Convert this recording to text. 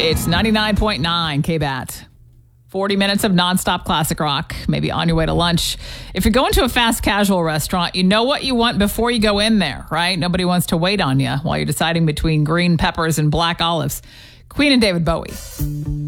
It's 99.9 KBAT. 40 minutes of nonstop classic rock, maybe on your way to lunch. If you're going to a fast casual restaurant, you know what you want before you go in there, right? Nobody wants to wait on you while you're deciding between green peppers and black olives. Queen and David Bowie.